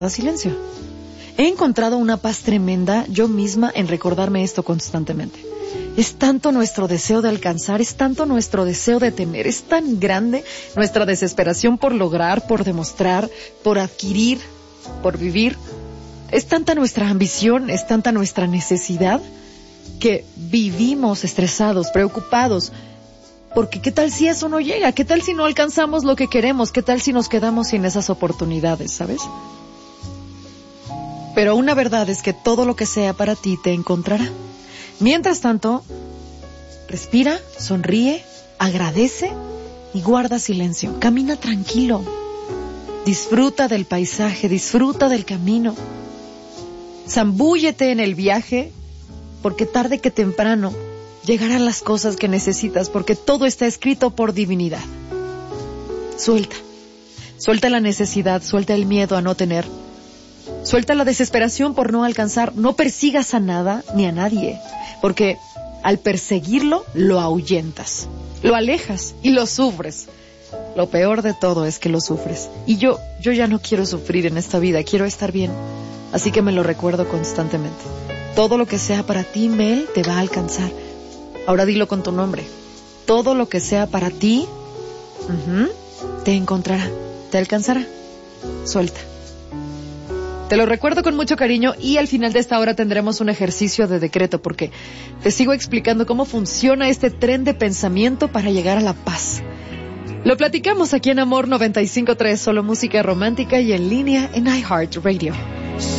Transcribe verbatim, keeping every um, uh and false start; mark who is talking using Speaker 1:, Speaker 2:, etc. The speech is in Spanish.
Speaker 1: silencio. He encontrado una paz tremenda yo misma en recordarme esto constantemente. Es tanto nuestro deseo de alcanzar, es tanto nuestro deseo de tener, es tan grande nuestra desesperación por lograr, por demostrar, por adquirir, por vivir. Es tanta nuestra ambición, es tanta nuestra necesidad que vivimos estresados, preocupados. Porque ¿qué tal si eso no llega? ¿Qué tal si no alcanzamos lo que queremos? ¿Qué tal si nos quedamos sin esas oportunidades, sabes? Pero una verdad es que todo lo que sea para ti te encontrará. Mientras tanto, respira, sonríe, agradece y guarda silencio. Camina tranquilo. Disfruta del paisaje, disfruta del camino. Zambúllete en el viaje, porque tarde que temprano llegarán las cosas que necesitas, porque todo está escrito por divinidad. Suelta. Suelta la necesidad, suelta el miedo a no tener. Suelta la desesperación por no alcanzar. No persigas a nada ni a nadie, porque al perseguirlo lo ahuyentas, lo alejas y lo sufres. Lo peor de todo es que lo sufres. Y yo, yo ya no quiero sufrir en esta vida, quiero estar bien. Así que me lo recuerdo constantemente. Todo lo que sea para ti, Mel, te va a alcanzar. Ahora dilo con tu nombre. Todo lo que sea para ti, uh-huh, te encontrará, te alcanzará. Suelta. Te lo recuerdo con mucho cariño y al final de esta hora tendremos un ejercicio de decreto porque te sigo explicando cómo funciona este tren de pensamiento para llegar a la paz. Lo platicamos aquí en Amor noventa y cinco punto tres, solo música romántica y en línea en iHeartRadio.